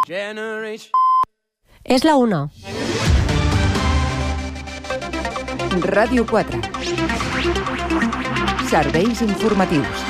És la 1. Ràdio 4. Serveis informatius.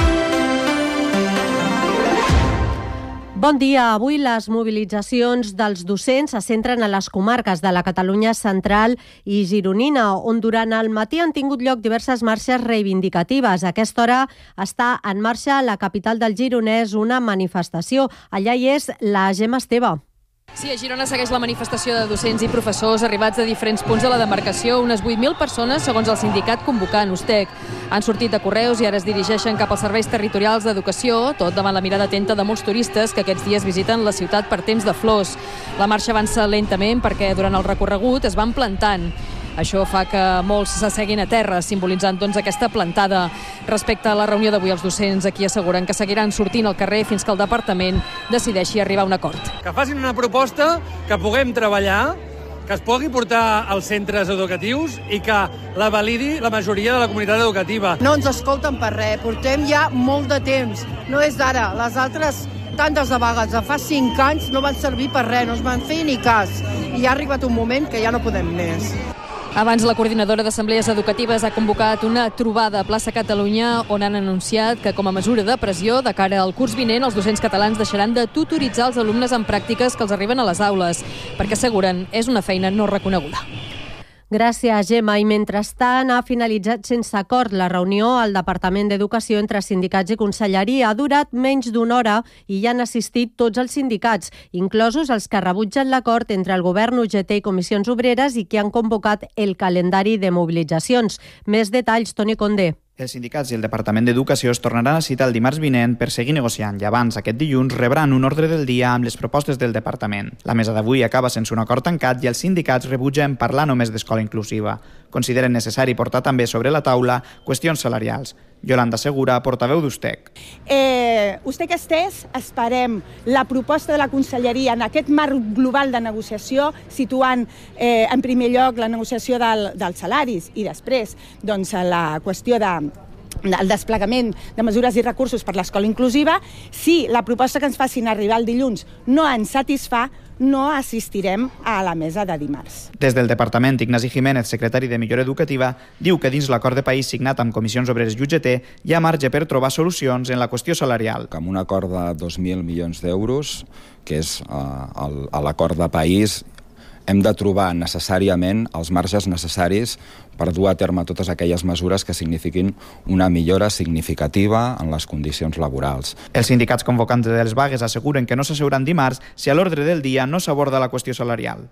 Bon dia. Avui les mobilitzacions dels docents se centren a les comarques de la Catalunya central i gironina, on durant el matí han tingut lloc diverses marxes reivindicatives. A aquesta hora està en marxa a la capital del Gironès una manifestació. Allà hi és la Gemma Esteve. Sí, a Girona segueix la manifestació de docents i professors arribats de diferents punts de la demarcació. Unes 8.000 persones, segons el sindicat convocant USTEC. Han sortit de Correus i ara es dirigeixen cap als serveis territorials d'educació, tot davant la mirada atenta de molts turistes que aquests dies visiten la ciutat per temps de flors. La marxa avança lentament perquè durant el recorregut es van plantant. Això fa que molts s'asseguin a terra, simbolitzant doncs aquesta plantada. Respecte a la reunió d'avui, els docents aquí asseguren que seguiran sortint al carrer fins que el departament decideixi arribar a un acord. Que facin una proposta que puguem treballar, que es pugui portar als centres educatius i que la validi la majoria de la comunitat educativa. No ens escolten per res, portem ja molt de temps. No és d'ara, les altres tantes de vegades, fa 5 anys, no van servir per res, no es van fer ni cas. I ha arribat un moment que ja no podem més. Abans, la coordinadora d'assemblees educatives ha convocat una trobada a Plaça Catalunya on han anunciat que, com a mesura de pressió, de cara al curs vinent, els docents catalans deixaran de tutoritzar els alumnes en pràctiques que els arriben a les aules, perquè asseguren és una feina no reconeguda. Gràcies, Gemma. I mentrestant ha finalitzat sense acord la reunió al Departament d'Educació entre sindicats i conselleria. Ha durat menys d'una hora i hi han assistit tots els sindicats, inclosos els que rebutgen l'acord entre el govern, UGT i Comissions Obreres i que han convocat el calendari de mobilitzacions. Més detalls, Toni Condé. Els sindicats i el Departament d'Educació es tornaran a citar el dimarts vinent per seguir negociant i abans, aquest dilluns, rebran un ordre del dia amb les propostes del departament. La mesa d'avui acaba sense un acord tancat i els sindicats rebutgen parlar només d'escola inclusiva. Consideren necessari portar també sobre la taula qüestions salarials. Yolanda Segura, portaveu d'USTEC. USTEC Estès esperem la proposta de la Conselleria en aquest marc global de negociació, situant en primer lloc la negociació dels salaris i després doncs, la qüestió del desplegament de mesures i recursos per l'escola inclusiva. Si la proposta que ens facin arribar el dilluns no ens satisfà, no assistirem a la mesa de dimarts. Des del Departament, Ignasi Jiménez, secretari de Millora Educativa, diu que dins l'acord de país signat amb Comissions Obreres i UGT hi ha marge per trobar solucions en la qüestió salarial. Amb un acord de 2.000 milions d'euros, que és l'acord de país, hem de trobar necessàriament els marges necessaris per dur a terme totes aquelles mesures que signifiquin una millora significativa en les condicions laborals. Els sindicats convocants de les vagues asseguren que no s'asseuran dimarts si a l'ordre del dia no s'aborda la qüestió salarial.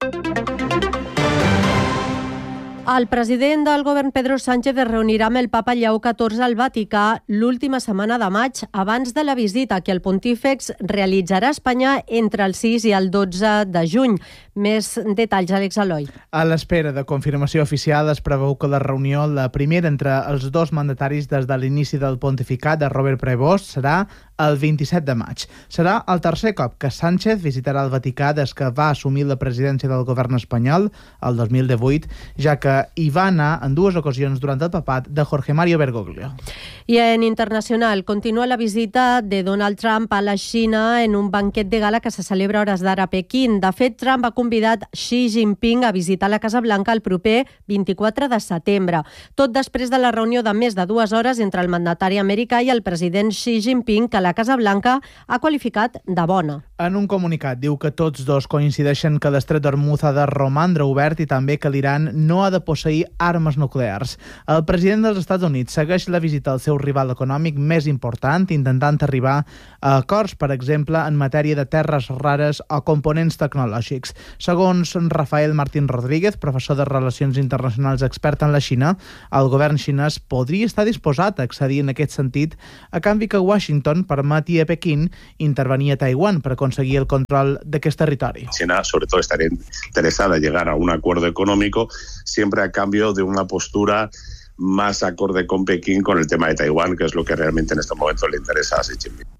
El president del govern, Pedro Sánchez, es reunirà amb el papa Lleó XIV al Vaticà l'última setmana de maig, abans de la visita que el pontífex realitzarà a Espanya entre el 6 i el 12 de juny. Més detalls, Àlex Eloi. A l'espera de confirmació oficial, es preveu que la reunió, la primera entre els dos mandataris des de l'inici del pontificat de Robert Prevost, serà el 27 de maig. Serà el tercer cop que Sánchez visitarà el Vaticà des que va assumir la presidència del govern espanyol el 2018, ja que hi va anar en dues ocasions durant el papat de Jorge Mario Bergoglio. I en internacional, continua la visita de Donald Trump a la Xina en un banquet de gala que se celebra a hores d'ara a Pequín. De fet, Trump ha convidat Xi Jinping a visitar la Casa Blanca el proper 24 de setembre. Tot després de la reunió de més de 2 hores entre el mandatari americà i el president Xi Jinping, que la Casa Blanca ha qualificat de bona. En un comunicat diu que tots dos coincideixen que l'estret d'Hormuz ha de romandre obert i també que l'Iran no ha de posseir armes nuclears. El president dels Estats Units segueix la visita al seu rival econòmic més important, intentant arribar a acords, per exemple, en matèria de terres rares o components tecnològics. Segons Rafael Martín Rodríguez, professor de Relacions Internacionals expert en la Xina, el govern xinès podria estar disposat a accedir en aquest sentit a canvi que Washington permeti a Pequín intervenir a Taiwán per conseguir el control d'aquest territori. China, sobre todo, estaría interesada en llegar a un acuerdo económico siempre a cambio de una postura más acorde con Pekín con el tema de Taiwán, que es lo que realmente en este momento le interesa a Xi Jinping.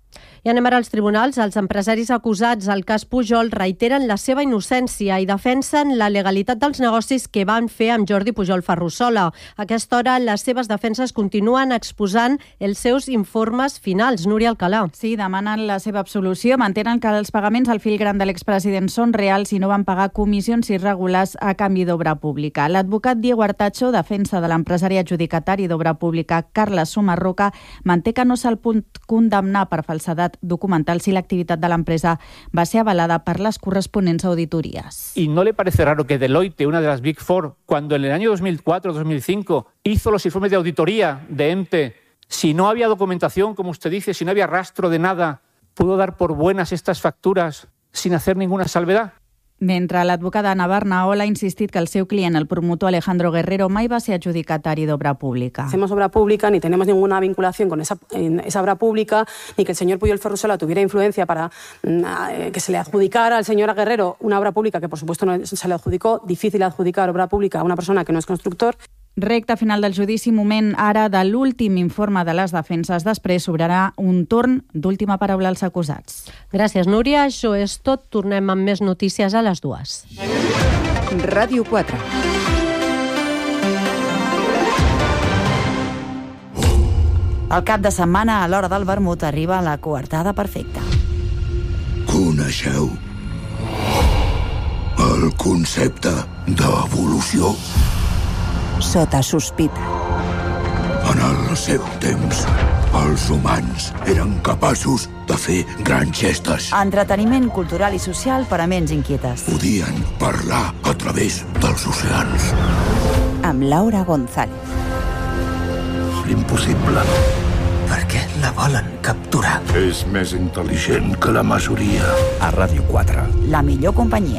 I anem ara als tribunals. Els empresaris acusats al cas Pujol reiteren la seva innocència i defensen la legalitat dels negocis que van fer amb Jordi Pujol Ferrusola. A aquesta hora, les seves defenses continuen exposant els seus informes finals. Núria Alcalà. Sí, demanen la seva absolució. Mantenen que els pagaments al fill gran de l'expresident són reals i no van pagar comissions irregulars a canvi d'obra pública. L'advocat Diego Artacho, defensa de l'empresari adjudicatari d'obra pública Carles Sumarroca, manté que no se'l pot condemnar per falsedat documental si l'activitat de l'empresa va ser avalada per les corresponents auditories. ¿Y no le parece raro que Deloitte, una de las Big Four, cuando en el año 2004-2005 hizo los informes de auditoría de ENPE, si no había documentación, como usted dice, si no había rastro de nada, pudo dar por buenas estas facturas sin hacer ninguna salvedad? Mentre l'advocada Ana Barnaola ha insistit que el seu client, el promotor Alejandro Guerrero, mai va ser adjudicatari d'obra pública. Hacemos obra pública, ni tenemos ninguna vinculación con esa obra pública, ni que el señor Pujol Ferrusola tuviera influencia para que se le adjudicara al señor Guerrero una obra pública que, por supuesto, no se le adjudicó. Difícil adjudicar obra pública a una persona que no es constructor. Recte final del judici, moment ara de l'últim informe de les defenses. Després s'obrarà un torn d'última paraula als acusats. Gràcies, Núria. Això és tot. Tornem amb més notícies a les 2. Ràdio 4. El cap de setmana, a l'hora del vermut, arriba la coartada perfecta. Coneixeu el concepte d'evolució? Sota sospita. En el seu temps, els humans eren capaços de fer grans gestes. Entreteniment cultural i social per a ments inquietes. Podien parlar a través dels oceans. Amb Laura González. Impossible. Per què la volen capturar? És més intel·ligent que la majoria. A Ràdio 4. La millor companyia.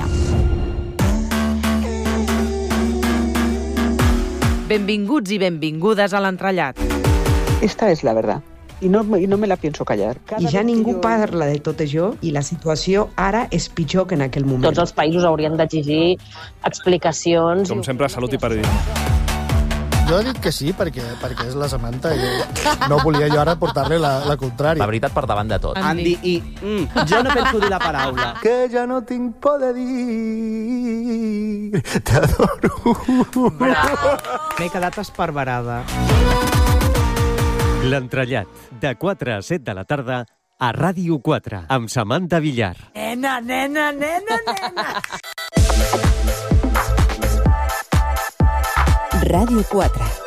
Benvinguts i benvingudes a l'entrellat. Esta es la verdad. I no me la pienso callar. I ja ningú parla de tot això i la situació ara és pitjor que en aquell moment. Tots els països haurien d'exigir explicacions. Com sempre, salut i periodisme. Jo he dit que sí, perquè és la Samantha i no volia jo ara portar-li la contrària. La veritat per davant de tot. Andy i... jo no penso dir la paraula. Que ja no tinc por de dir... T'adoro. M'he quedat esparverada. L'entrellat, de 4 a 7 de la tarda, a Ràdio 4, amb Samantha Villar. Nena, nena, nena, nena. Ràdio 4.